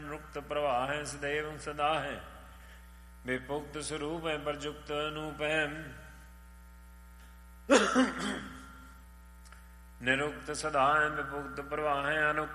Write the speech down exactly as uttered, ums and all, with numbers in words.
निरुक्त प्रवाह है सदैव सदा है विपुक्त स्वरूप है प्रजुक्त अनूप है निरुक्त सदा है विपुक्त प्रवाह है अनुक्त